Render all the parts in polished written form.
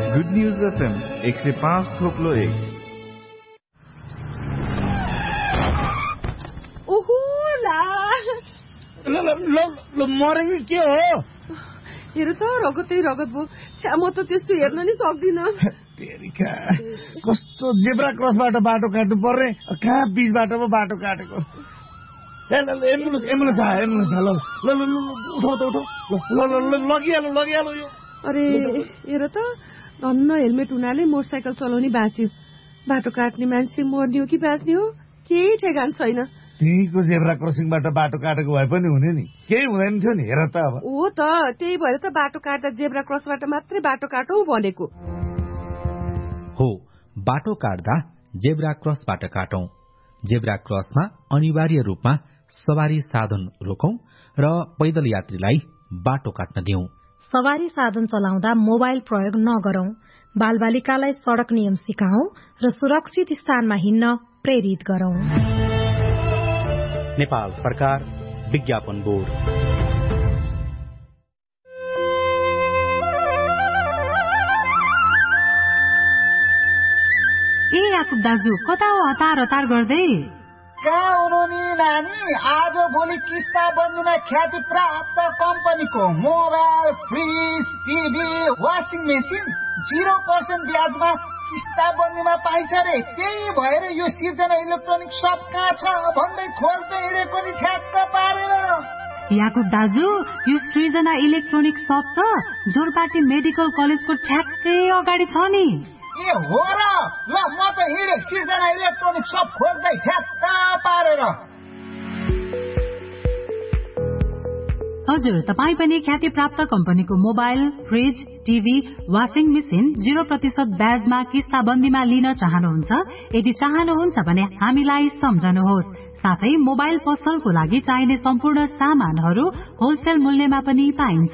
Good news FM 105.1। ओहो ला मरेको के हो? हेर त रगतै रगत भयो। म त त्यस्तो हेर्न नि सक्दिन। तेरिका कस्तो जेब्रा क्रसबाट बाटो काट्नु पर्ने, कहाँ बीचबाट पो बाटो काटेको। एम्बुलेन्स आयो। लगिहाल्नु यो। अरे हेर त धन्न हेलमेट हुनाले मोटरसाइकल चलाउने बाँच्यो। बाटो काट्ने मान्छे मर्ने हो कि बाँच्ने हो केही ठेगान छैन। त्यहीको जेब्रा क्रसिङबाट बाटो काटेको भए पनि हुने नि, केही हुँदैन थियो नि। हेर त अब हो त त्यही भएर त बाटो काट्दा जेब्रा क्रसबाट मात्रै बाटो काटौँ भनेको हो। बाटो काट्दा जेब्रा क्रसबाट काटौं। जेब्रा क्रसमा अनिवार्य रूपमा सवारी साधन रोकौं र पैदल यात्रीलाई बाटो काट्न दिउँ। सवारी साधन चलाउँदा मोबाइल प्रयोग नगरौं। बालबालिकालाई सड़क नियम सिकाऊ र सुरक्षित स्थानमा हिँड्न प्रेरित गरौं। नेपाल सरकार विज्ञापन बोर्ड। ए याकुब दाजु कता हो हतार हतार गर्दै? कहाँ हुनु नि नानी? आज भोलि किस्ता बन्दीमा ख्याति प्राप्त कम्पनीको mobile, fridge, TV, washing machine 0% ब्याजमा किस्ता बन्दीमा पाइन्छ रे। त्यही भएर यो सिर्जना इलेक्ट्रोनिक शप कहाँ छ भन्दै खोज्दै हिँडेको नि ठ्याक्क पारेर। याकुब दाजु यो सृजना इलेक्ट्रोनिक शप त जोरपाटी मेडिकल कलेजको ठ्याक्कै अगाडि छ नि। ए हो र? ल म त हिँडे सिर्जना इलेक्ट्रोनिक शप खोज्दै ठ्याक्क पारेर। हजुर, तपाई पनि ख्याति प्राप्त कम्पनीको mobile, fridge, TV, washing machine 0% ब्याजमा किस्ताबन्दीमा लिन चाहनुहुन्छ? यदि चाहनुहुन्छ भने हामीलाई सम्झनुहोस्। साथै मोबाइल पसलको लागि चाहिने सम्पूर्ण सामानहरू होलसेल मूल्यमा पनि पाइन्छ।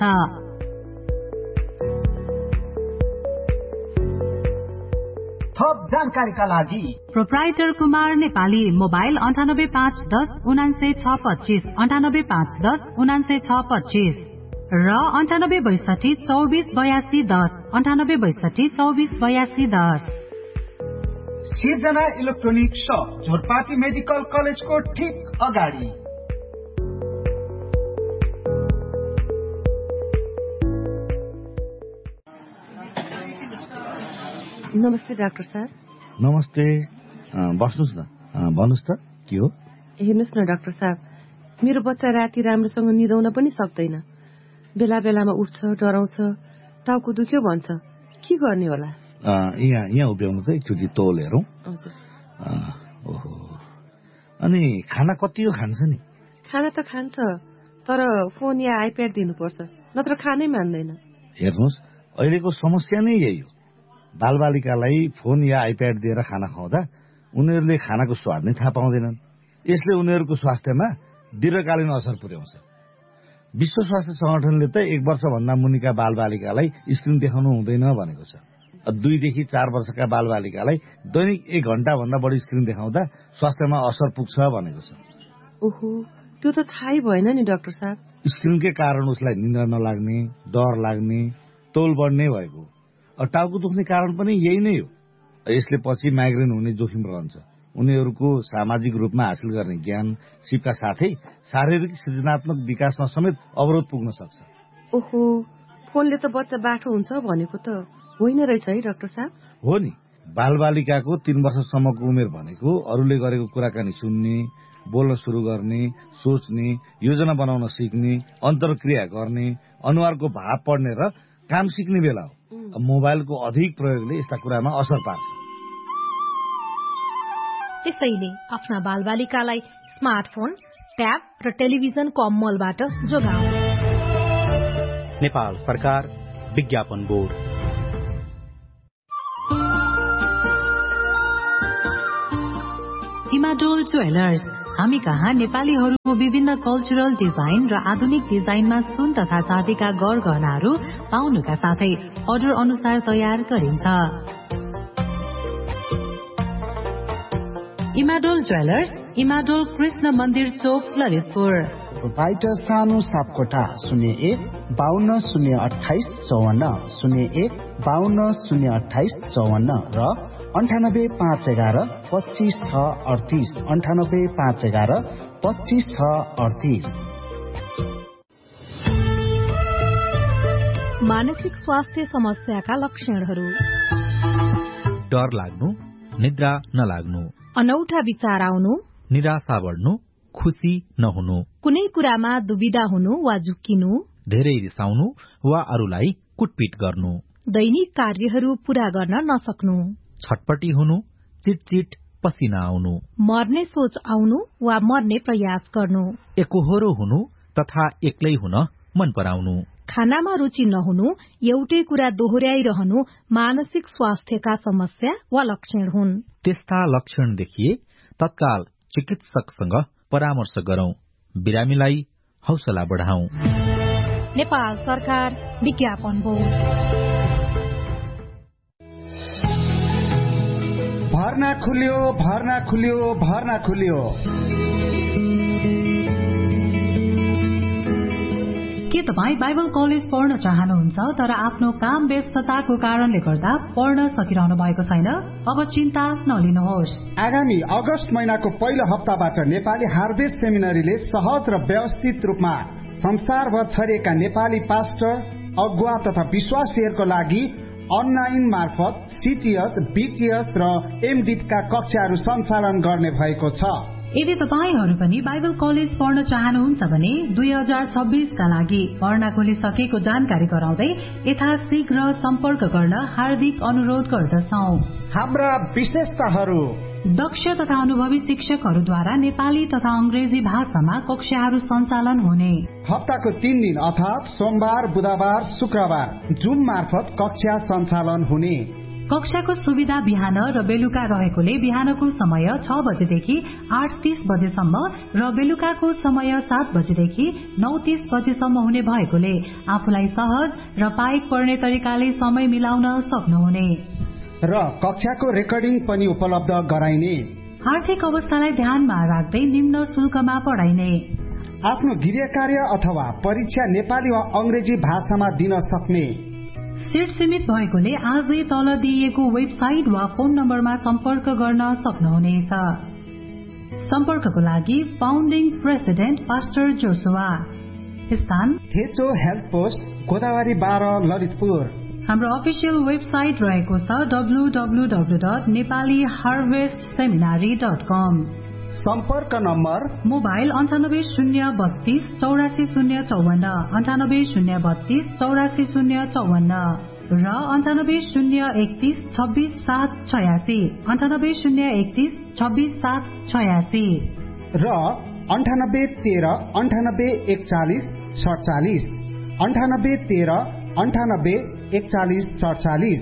थप जानकारीका लागि प्रोप्राइटर कुमार नेपाली, मोबाइल 985110 99625, 985110 99625 र 9862 248210, 9862 248210। सिर्जना इलेक्ट्रोनिक शप जोरपाटी मेडिकल कलेजको ठीक अगाडि। नमस्ते डाक्टर साहब। नमस्ते, बस्नुस् न। भन्नुस् त के हो? हेर्नुस् न डाक्टर साहब, मेरो बच्चा राति राम्रोसँग निदाउन पनि सक्दैन। बेला बेलामा उठ्छ, डराउँछ, टाउको दुख्यो भन्छ। के गर्ने होला? यहाँ उभ्याउनु त एकचोटि तौल हेरौँ। हजुर। ओहो, अनि खाना कति हो खान्छ नि? खाना त खान्छ, तर फोन या आइप्याड दिनुपर्छ, नत्र खानै मान्दैन। हेर्नुहोस्, अहिलेको समस्या नै यही हो। बालबालिकालाई फोन या आइप्याड दिएर खाना खुवाउँदा उनीहरूले खानाको स्वाद नै थाहा पाउँदैनन्। यसले उनीहरूको स्वास्थ्यमा दीर्घकालीन असर पुर्याउँछ। विश्व स्वास्थ्य संगठनले त 1 वर्षभन्दा मुनिका बालबालिकालाई स्क्रिन देखाउनु हुँदैन भनेको छ। 2 देखि 4 वर्षका बालबालिकालाई दैनिक 1 घण्टाभन्दा बढी स्क्रिन देखाउँदा स्वास्थ्यमा असर पुग्छ भनेको छ। ओहो, त्यो त थाहै भएन नि डाक्टर साहब। स्क्रिनकै कारण उसलाई निन्द्रा नलाग्ने, डर लाग्ने, तौल बढ्ने भएको। टाउको दुख्ने कारण पनि यही नै हो। यसले पछि माइग्रेन हुने जोखिम रहन्छ। उनीहरूको सामाजिक रूपमा हासिल गर्ने ज्ञान, सिपका साथै शारीरिक सृजनात्मक विकासमा समेत अवरोध पुग्न सक्छ। ओहो, फोनले त बच्चा बाठो हुन्छ भनेको त होइन रहेछ है डाक्टर साहब? हो नि, बालबालिकाको 3 वर्षसम्मको उमेर भनेको अरूले गरेको कुराकानी सुन्ने, बोल्न सुरु गर्ने, सोच्ने, योजना बनाउन सिक्ने, अन्तर्क्रिया गर्ने, अनुहारको भाव पढ्ने र काम सिक्ने बेला हो। मोबाइलको अधिक प्रयोगले यस्ता कुरामा असर पार्छ। त्यसैले आफ्ना बालबालिकालाई स्मार्टफोन, ट्याब र टेलिभिजनको अमलबाट जोगाऊ। नेपाल सरकार विज्ञापन बोर्ड। इमाडोल ज्वेलर्स, हामी कहाँ नेपालीहरूको विभिन्न कल्चरल डिजाइन र आधुनिक डिजाइनमा सुन तथा चाँदीका गहनाहरू पाउनुका साथै अर्डर अनुसार तयार गरिन्छ। इमाडोल ज्वेलर्स, इमाडोल कृष्ण मन्दिर चोक, ललितपुर। प्रोप्राइटर सानु सापकोटा 01 01-52-028-54, 01-52-028-54 र 98-511-25-6-38, 98-511-25-6-38। मानसिक स्वास्थ्य समस्याका लक्षणहरू: डर लाग्नु, निद्रा नलाग्नु, अनौठा विचार आउनु, निराशा बढ्नु, खुशी नहुनु, कुनै कुरामा दुविधा हुनु वा झुक्किनु, धेरै रिसाउनु वा अरूलाई कुटपिट गर्नु, दैनिक कार्यहरू पूरा गर्न नसक्नु, छटपटी हुनु, चिटचिट पसिना आउनु, मर्ने सोच आउनु वा मर्ने प्रयास गर्नु, एकोहोरो हुनु तथा एक्लै हुन मन पराउनु, खानामा रुचि नहुनु, एउटै कुरा दोहोर्याइरहनु मानसिक स्वास्थ्यका समस्या वा लक्षण हुन्। त्यस्ता लक्षण देखिए तत्काल चिकित्सकसँग परामर्श गरौं, बिरामीलाई हौसला बढाउँ। नेपाल सरकार विज्ञापन बोर्ड। भर्ना खुल्यो, भर्ना खुल्यो, भर्ना खुल्यो। के तपाईँ बाइबल कलेज पढ्न चाहनुहुन्छ तर आफ्नो काम व्यस्तताको कारणले गर्दा पढ्न सकिरहनु भएको छैन? अब चिन्ता नलिनुहोस्। आगामी अगस्त महिनाको पहिलो हप्ताबाट नेपाली हार्भेस्ट सेमिनरीले सहज र व्यवस्थित रूपमा संसारभर छरिएका नेपाली पास्टर, अगुवा तथा विश्वासीहरूको लागि अनलाइन मार्फत सीटीएस, बीटीएस र एमडीका कक्षाहरू सञ्चालन गर्ने भएको छ। यदि तपाईहरू पनि बाइबल कलेज पढ्न चाहनुहुन्छ भने 2026 का लागि भर्ना खोलिसकेको जानकारी गराउँदै यथाशीघ्र सम्पर्क गर्न हार्दिक अनुरोध गर्दछौं। हाम्रा विशेषताहरू: दक्ष तथा अनुभवी शिक्षकहरूद्वारा नेपाली तथा अंग्रेजी भाषामा कक्षाहरू सञ्चालन हुने। हप्ताको 3 दिन अर्थात सोमबार, बुधबार, शुक्रबार जुम मार्फत कक्षा सञ्चालन हुने। कक्षाको सुविधा बिहान र बेलुका रहेकोले बिहानको समय 6 बजेदेखि 8:30 बजेसम्म र बेलुकाको समय 7 बजेदेखि 9:30 बजेसम्म हुने भएकोले आफूलाई सहज र पाइक पर्ने तरिकाले समय मिलाउन सक्नुहुने र कक्षाको रेकर्डिङ पनि उपलब्ध गराइने। आर्थिक अवस्थालाई ध्यानमा राख्दै निम्न शुल्कमा पढाइने। आफ्नो गृह कार्य अथवा परीक्षा नेपाली वा अंग्रेजी भाषामा दिन सक्ने। सीट सीमित भएकोले आजै तल दिइएको वेबसाइट वा फोन नम्बरमा सम्पर्क गर्न सक्नुहुनेछ। सम्पर्कको लागि फाउन्डिङ प्रेसिडेन्ट पास्टर जोसुवा, स्थान थेचो हेल्थ पोस्ट, गोदावरी 12, ललितपुर। हाम्रो अफिसियल वेबसाइट रहेको छ www.nepaliharvestseminary.com। सम्पर्क नम्बर: मोबाइल 980324 84054, 980324 84054 र 9801 26786, 9801 26786 र 9813 9841 47, 9813 9841 47।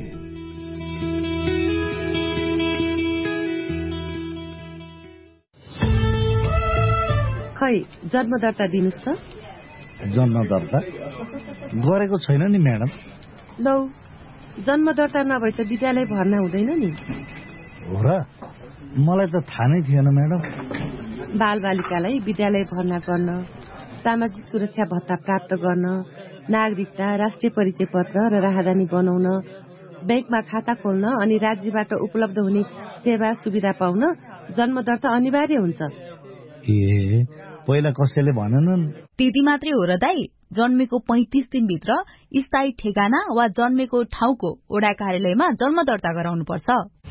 खै जन्म दर्ता दिनुस् त। जन्म दर्ता गरेको छैन नि म्याडम। लौ, जन्म दर्ता नभए त विद्यालय भर्ना हुँदैन नि। हो र? मलाई त थाहा नै थिएन म्याडम। बालबालिकालाई विद्यालय भर्ना गर्न, सामाजिक सुरक्षा भत्ता प्राप्त गर्न, नागरिकता, राष्ट्रिय परिचय पत्र र राहदानी बनाउन, बैंकमा खाता खोल्न अनि राज्यबाट उपलब्ध हुने सेवा सुविधा पाउन जन्म दर्ता अनिवार्य हुन्छ। ए, पहिला कसैले भनेनन्? त्यति मात्रै हो र दाइ? जन्मेको 35 दिनभित्र स्थायी ठेगाना वा जन्मेको ठाउँको वडा कार्यालयमा जन्म दर्ता गराउनु पर्छ।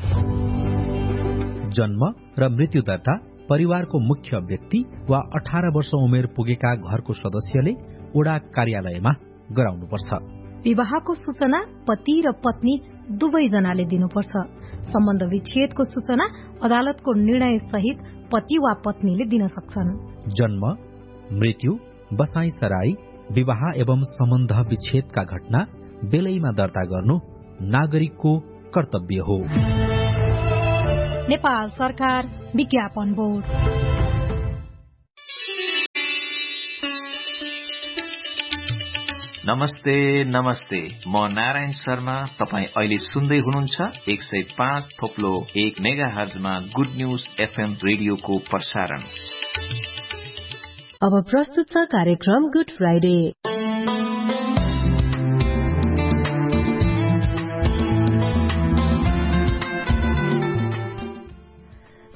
जन्म र मृत्यु दर्ता परिवारको मुख्य व्यक्ति वा 18 वर्ष उमेर पुगेका घरको सदस्यले वडा कार्यालयमा गराउनुपर्छ। विवाहको सूचना पति र पत्नी दुवैजनाले दिनुपर्छ। सम्बन्ध विच्छेदको सूचना अदालतको निर्णय सहित पति वा पत्नीले दिन सक्छन्। जन्म, मृत्यु, बसाई सराई, विवाह एवं सम्बन्ध विच्छेदका घटना बेलैमा दर्ता गर्नु नागरिकको कर्तव्य हो। नेपाल सरकार विज्ञापन बोर्ड। नमस्ते नमस्ते, म नारायण शर्मा। तपाईँ अहिले सुन्दै हुनुहुन्छ 105.1 मेगाहर्जमा गुड न्यूज एफएम रेडियोको प्रसारण। अब प्रस्तुत छ कार्यक्रम गुड फ्राइडे।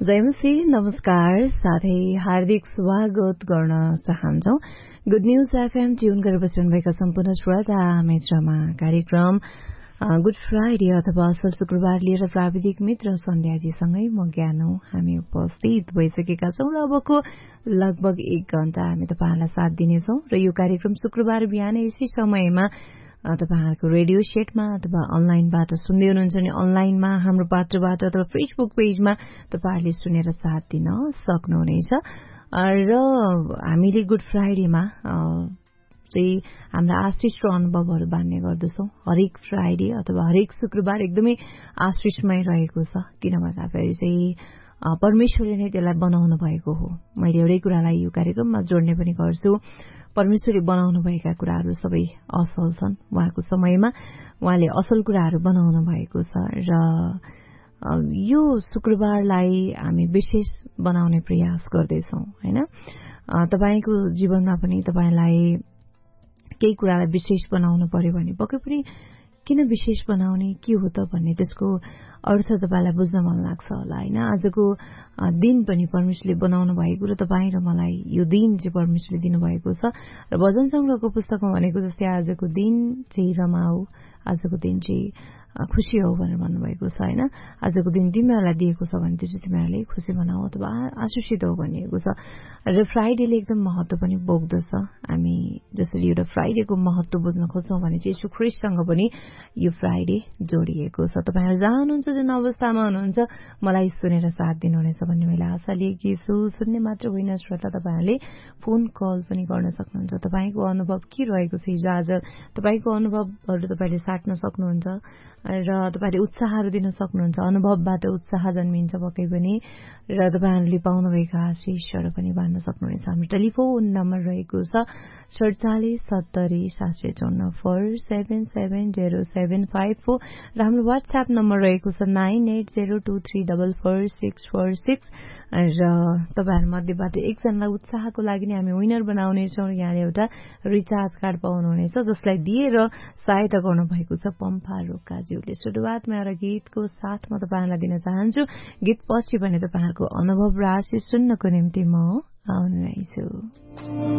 जयमसी नमस्कार, साथै हार्दिक स्वागत गर्न चाहन्छौ गुड न्यूज एफएम ट्युन गरेर बसिरहनुभएका सम्पूर्ण श्रोता मित्रमा। कार्यक्रम गुड फ्राइडे अथवा असल शुक्रबार लिएर प्राविधिक मित्र सन्ध्याजीसँगै म ज्ञानौ हामी उपस्थित भइसकेका छौं र अबको लगभग 1 घण्टा हामी तपाईहरुलाई साथ दिनेछौं र यो कार्यक्रम शुक्रबार बिहान यसै समयमा तपाईहरुको रेडियो सेटमा अथवा अनलाइनबाट सुन्दै हुनुहुन्छ भने अनलाइनमा हाम्रो पात्रबाट अथवा फेसबुक पेजमा तपाईहरुले सुनेर साथ दिन सक्नुहुनेछ। र हामीले गुड फ्राइडेमा चाहिँ हाम्रा आशिष र अनुभवहरू बाँड्ने गर्दछौं। हरेक फ्राइडे अथवा हरेक शुक्रबार एकदमै आशिषमय रहेको छ, किन भन्दाखेरि चाहिँ परमेश्वरले नै त्यसलाई बनाउनु भएको हो। मैले एउटै कुरालाई यो कार्यक्रममा जोड्ने पनि गर्छु, परमेश्वरले बनाउनु भएका कुराहरू सबै असल छन्। उहाँको समयमा उहाँले असल कुराहरू बनाउनु भएको छ र यो शुक्रबारलाई हामी विशेष बनाउने प्रयास गर्दैछौं हैन। तपाईको जीवनमा पनि तपाईलाई केही कुरालाई विशेष बनाउनु पर्यो भने पक्कै पनि किन विशेष बनाउने, के हो त भन्ने त्यसको अर्थ तपाईलाई बुझ्न मन लाग्छ होला हैन। आजको दिन पनि परमेश्वरले बनाउनु भएको र तपाई र मलाई यो दिन चाहिँ परमेश्वरले दिनुभएको छ। र भजन संग्रहको पुस्तकमा भनेको जस्तै आजको दिन चाहिँ रमाऊ, आजको दिन चाहिँ खुशी हो भनेर भन्नुभएको छ हैन। आजको दिन तिमीहरूलाई दिएको छ भने त्यो चाहिँ तिमीहरूले खुशी मनाऊ अथवा आशिषित हो भनिएको छ। र फ्राइडेले एकदम महत्व पनि बोक्दछ। हामी जसरी एउटा फ्राइडेको महत्व बुझ्न खोज्छौं भने चाहिँ यीशु ख्रीष्टसँग पनि यो फ्राइडे जोडिएको छ। तपाईहरु जहाँ हुनुहुन्छ, जुन अवस्थामा हुनुहुन्छ, मलाई सुनेर साथ दिनुहुनेछ भन्ने मैले आशा लिएकी छु। सुन्ने मात्र होइन श्रोता, तपाईहरुले फोन कल पनि गर्न सक्नुहुन्छ। तपाईको अनुभव के रहेको छ हिजो आज, तपाईको अनुभवहरु तपाईले साट्न सक्नुहुन्छ र तपाईले उत्साहहरु दिन सक्नुहुन्छ। अनुभवबाट उत्साह जन्मिन्छ पक्कै पनि, र तपाईहरुले पाउनुभएका आशिषहरु पनि बाँड्न सक्नुहुनेछ। हाम्रो टेलिफोन नम्बर रहेको छ 47 70 754 477075 र हाम्रो व्हाट्सएप नम्बर रहेको छ 9802344646 र तपाईहरु मध्येबाट एकजनालाई उत्साहको लागि नै हामी विनर बनाउनेछौँ। यहाँले एउटा रिचार्ज कार्ड पाउनुहुनेछ जसलाई दिएर सहायता गर्नुभएको छ पम्फा रोकाज्यूले। सुरुवातमा एउटा गीतको साथ म तपाईहरुलाई दिन चाहन्छु। गीत पछि भने तपाईहरुको अनुभव र आशिष सुन्नको निम्ति म आउनेछु।